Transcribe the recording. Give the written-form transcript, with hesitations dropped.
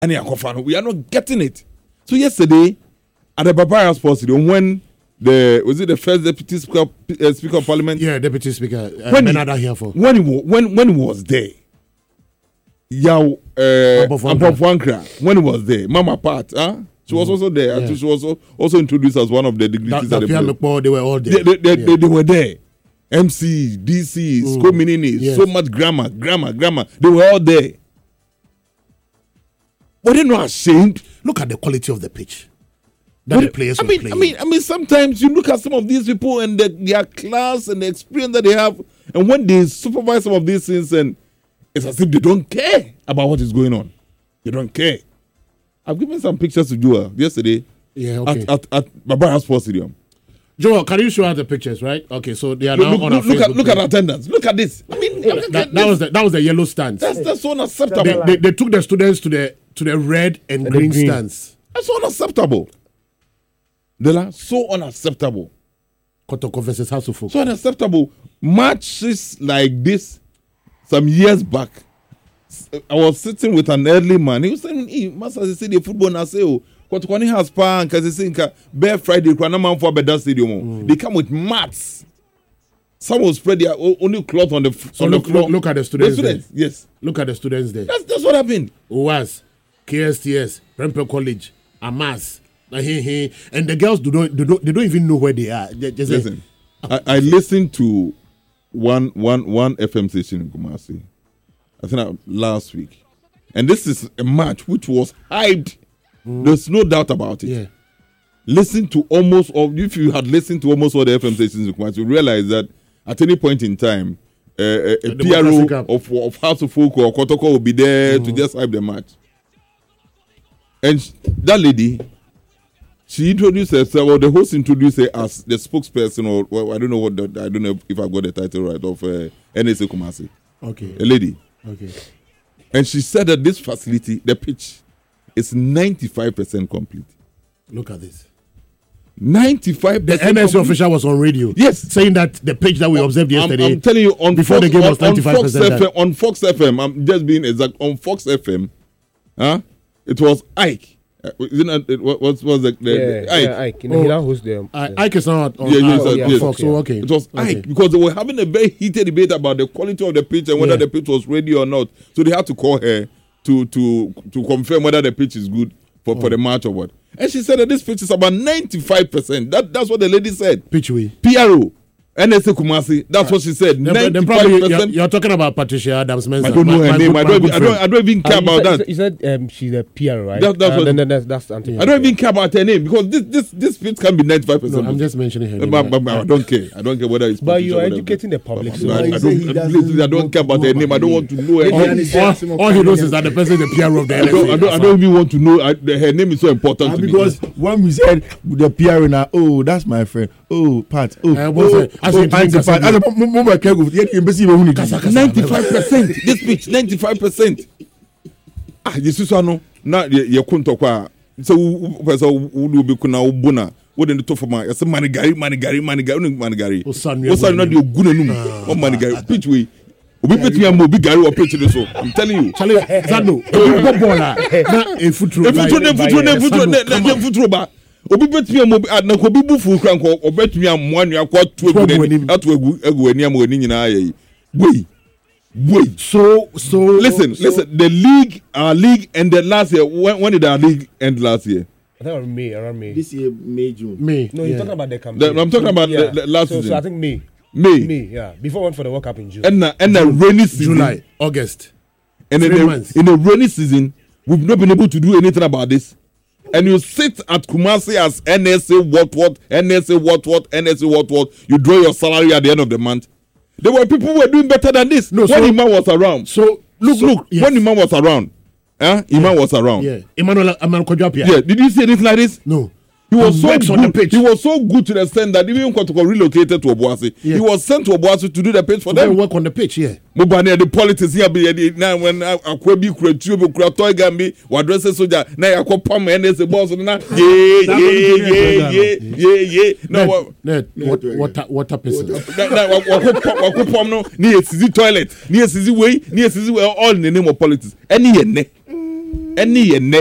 And we are not getting it. So yesterday, at the Papaya Sports Stadium, when the first deputy speaker of parliament? Yeah, deputy speaker. When he was there, Abofwankra, when he was there, Mama Pat, she was also there. Yeah. She was also introduced as one of the dignitaries. They were all there. They were there. MC, DC, Skominini, so much grammar. They were all there. Were they not ashamed? Look at the quality of the pitch. The players I mean, sometimes you look at some of these people and their class and the experience that they have, and when they supervise some of these things, and it's as if they don't care about what is going on. They don't care. I've given some pictures to Joel yesterday. Yeah, okay. At Babara Sports Stadium. Joel, can you show us the pictures, right? Okay, so they are now on our Facebook. Look at attendance. Look at this. I mean, that was the yellow stands. That's so unacceptable. They took the students to the red and green stands. That's so unacceptable. So unacceptable. Kotoko versus House of Folk. So unacceptable. Matches like this some years back, I was sitting with an elderly man. He was saying, hey, Master, they say the football now say, oh, Kotoko has pan, because they say, Bear Friday, man for Bedan Stadium. They come with mats. Some will spread their only cloth on the floor. Look at the students there. Yes. Look at the students there. That's what happened. OAS, KSTS, Prempeh College, Amas. And the girls they don't even know where they are. Listen, I listened to one FM station in Kumasi, I think last week, and this is a match which was hyped. There's no doubt about it. Yeah. Listen to if you had listened to almost all the FM stations in Kumasi, you realize that at any point in time, a PRO of House of Folk or Kotoko will be there to just hype the match. And that lady, she introduced herself, or the host introduced her as the spokesperson, or I don't know I don't know if I got the title right, of NSA Kumasi. Okay. A lady. Okay. And she said that this facility, the pitch, is 95% complete. Look at this. 95%. The NSA official was on radio. Yes. Saying that the pitch that we observed yesterday. I'm telling you, before the game was 95%. On Fox FM, I'm just being exact. On Fox FM, it was Ike. What was the Ike? Ike. Who's there? Ike is not on Fox. So okay. It was Ike because they were having a very heated debate about the quality of the pitch and whether the pitch was ready or not. So they had to call her to confirm whether the pitch is good for the match or what. And she said that this pitch is about 95%. That's what the lady said. Pitchway. PRO. NSA Kumasi. That's what she said. 95%. You're talking about Patricia Adams Mensah. I don't know her name. I don't even care about that. You said she's a PR, right? That's I don't even care about her name because this pitch can be 95%. No, I'm just mentioning her name. I don't care. I don't care whether it's. But you are educating the public. I don't care about her name. I don't want to know her name. All he knows is that the person is the PR of the NSA. I don't even want to know. Her name is so important to me. Because when we said the PR now, oh, that's my friend. Oh, Pat. Oh, 95%. This pitch, 95%. This is one. Now you couldn't talk about. So, we be kuna ubuna. What in the top of my? It's manigari. Osan not your good enough. Oh, manigari. Pitch way. Obi bet me am obi gari or pitch this. I'm telling you. Charlie, Zano. Na a footro. Footro. Obi bet me am na ko bi bufu kran ko obet me am wan ya kwa tu egu ani am oni nyina ayi. Wait. So listen. The our league ended last year. When did our league end last year? I think around May. This year, May, June. No, you're talking about the campaign. I'm talking about the last season. So I think May. Yeah. Before went for the World Cup in June. And the rainy season. July, August. And in the rainy season, we've not been able to do anything about this. And you sit at Kumasi as NSA what. You draw your salary at the end of the month. There were people who were doing better than this when Iman was around. So look, yes. When Iman was around, Iman was around. Yeah, Emmanuel Kodjapia. Yeah, did you see anything like this? No. He was so good. He was so good to the extent that even Kotoko relocated to Obuasi. Yeah. He was sent to Obuasi to do the pitch for them. Work on the pitch, yeah. Mobani the politics here be now when Akwebi Kuretu Toy Gambi wa address soja na yakọ pam NSA boss na yeah. Water person. Wakọ pam no ni esizi toilet, ni esizi way all in the name of politics. Any ye ne. any